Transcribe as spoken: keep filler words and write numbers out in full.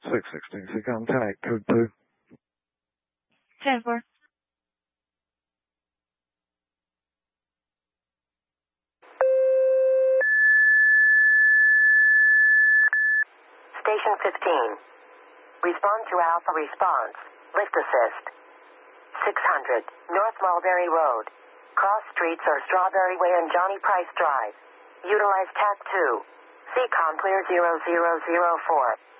six sixteen, C contact, code two. ten four. Station fifteen. Respond to Alpha response. Lift assist. six hundred, North Mulberry Road. Cross streets are Strawberry Way and Johnny Price Drive. Utilize T A C two. C COM clear zero zero zero four.